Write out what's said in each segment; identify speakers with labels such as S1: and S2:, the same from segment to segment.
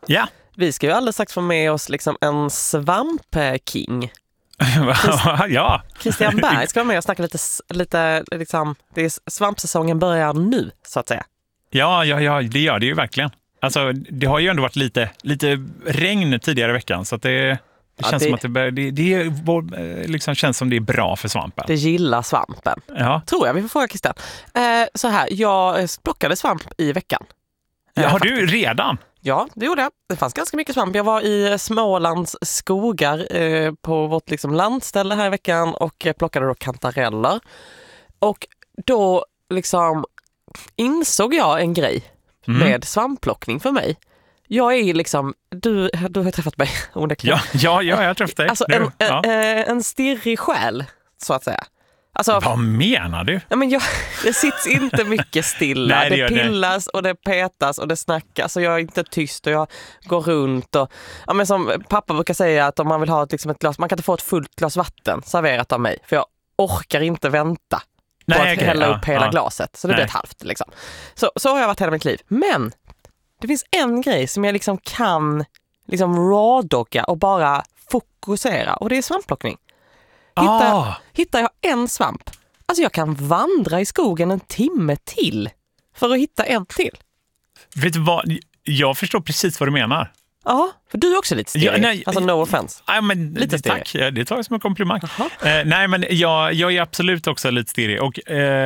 S1: Ja.
S2: Vi ska ju alldeles strax få med oss liksom en svampking.
S1: Ja.
S2: Christian Berg ska vara med och snacka lite liksom, det är svampsäsongen börjar nu, så att säga.
S1: Ja, det gör det ju verkligen. Alltså, det har ju ändå varit lite regn tidigare i veckan, så att det känns som att det liksom känns som det är bra för svampen.
S2: Det gillar svampen.
S1: Ja.
S2: Tror jag, vi får fråga Christian. Så här, jag plockade svamp i veckan.
S1: Har du redan?
S2: Ja, det gjorde jag. Det fanns ganska mycket svamp. Jag var i Smålands skogar på vårt liksom landställe här i veckan och plockade då kantareller. Och då liksom insåg jag en grej med svampplockning för mig. Jag är liksom, du har träffat mig onekligen.
S1: Ja, jag har träffat dig.
S2: Alltså en stirrig själ, så att säga. Alltså,
S1: vad menar du?
S2: Ja, men det sitts inte mycket stilla.
S1: Nej,
S2: det pillas och det petas och det snackas och jag är inte tyst och jag går runt. Och, ja, men som pappa brukar säga, att om man vill ha ett glas, man kan inte få ett fullt glas vatten serverat av mig. För jag orkar inte vänta på att hälla upp hela glaset. Så det blir ett halvt. Liksom. Så har jag varit hela mitt liv. Men det finns en grej som jag liksom kan liksom rawdogga och bara fokusera. Och det är svampplockning. Hittar jag en svamp, alltså jag kan vandra i skogen en timme till för att hitta en till.
S1: Vet du vad? Jag förstår precis vad du menar.
S2: Ja, för du är också lite stilig. Alltså no offense.
S1: Ja, men,
S2: lite stilig.
S1: Tack, det tar jag som en komplimang. Nej, men jag är absolut också lite stilig. Och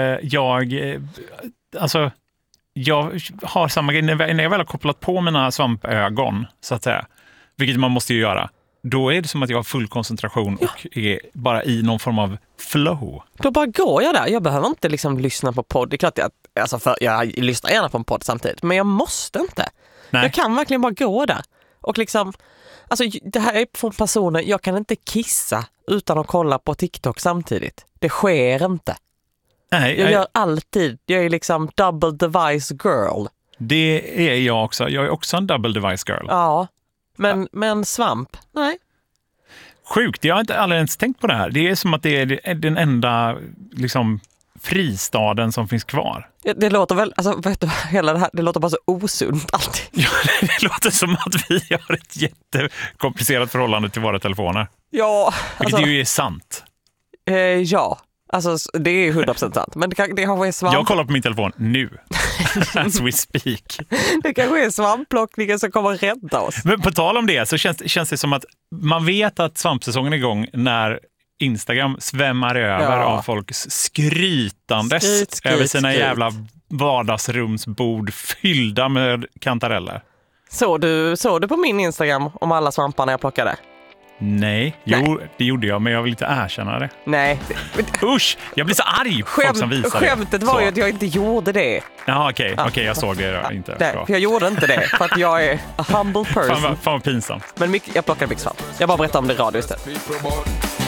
S1: jag har samma grej. När jag väl har kopplat på mina svampögon, så att säga, vilket man måste ju göra, då är det som att jag har full koncentration och är bara i någon form av flow.
S2: Då bara går jag där. Jag behöver inte liksom lyssna på podd. Det är klart jag lyssnar gärna på en podd samtidigt, men jag måste inte. Nej. Jag kan verkligen bara gå där. Och liksom, alltså det här är från personer, jag kan inte kissa utan att kolla på TikTok samtidigt. Det sker inte.
S1: Nej,
S2: jag gör alltid, jag är liksom double device girl.
S1: Det är jag också. Jag är också en double device girl.
S2: Ja. Men svamp? Nej.
S1: Sjukt, jag har inte aldrig ens tänkt på det här. Det är som att det är den enda liksom, fristaden som finns kvar.
S2: Det låter väl, alltså vet du, hela det här, det låter bara så osunt alltid.
S1: Ja, det låter som att vi har ett jättekomplicerat förhållande till våra telefoner.
S2: Ja.
S1: Vilket ju är sant.
S2: Ja. Alltså det är 100% sant. Men det kanske är svamp.
S1: Jag kollar på min telefon nu. As we speak.
S2: Det kanske är svampplockningen som kommer att rädda oss.
S1: Men på tal om det så känns det som att man vet att svampsäsongen är igång när Instagram svämmar över av folks skrytandes över sina jävla vardagsrumsbord fyllda med kantareller.
S2: Såg du på min Instagram om alla svamparna jag plockade?
S1: Nej, jo, det gjorde jag, men jag vill inte erkänna det.
S2: Nej.
S1: Usch, jag blir så arg på folk som visar det.
S2: Skämtet var ju att jag inte gjorde det.
S1: Ja, okej, jag såg det då, inte.
S2: Nej, för jag gjorde inte det, för att jag är a humble person.
S1: Fan vad pinsamt.
S2: Men jag plockade mycket svamp. Jag bara berättade om det i radio istället.